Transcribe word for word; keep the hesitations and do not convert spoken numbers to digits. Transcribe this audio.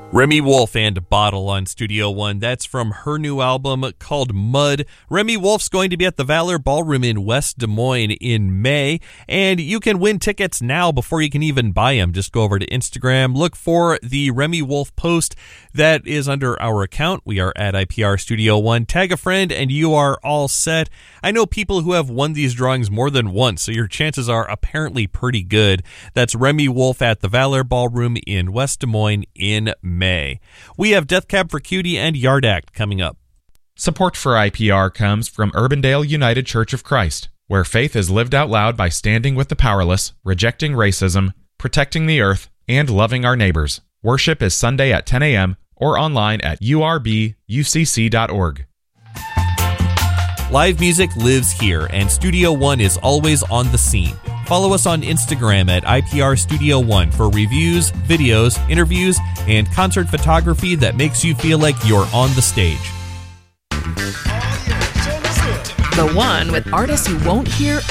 Remi Wolf and Bottle on Studio One. That's from her new album called Mud. Remi Wolf's going to be at the Valor Ballroom in West Des Moines in May, and you can win tickets now before you can even buy them. Just go over to Instagram, look for the Remi Wolf post that is under our account. We are at I P R Studio One. Tag a friend, and you are all set. I know people who have won these drawings more than once, so your chances are apparently pretty good. That's Remi Wolf at the Valor Ballroom in West Des Moines in May. We have Death Cab for Cutie and Yard Act coming up. Support for I P R comes from Urbandale United Church of Christ, where faith is lived out loud by standing with the powerless, rejecting racism, protecting the earth, and loving our neighbors. Worship is Sunday at ten a.m. or online at u r b u c c dot org. Live music lives here, and Studio One is always on the scene. Follow us on Instagram at I P R Studio One for reviews, videos, interviews, and concert photography that makes you feel like you're on the stage. The One with artists you won't hear